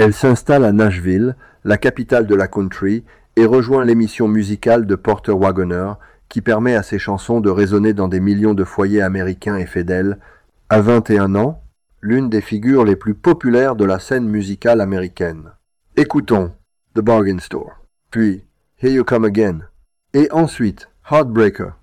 Elle s'installe à Nashville, la capitale de la country, et rejoint l'émission musicale de Porter Wagoner, qui permet à ses chansons de résonner dans des millions de foyers américains et fidèles. À 21 ans, l'une des figures les plus populaires de la scène musicale américaine. Écoutons The Bargain Store, puis Here You Come Again, et ensuite Heartbreaker.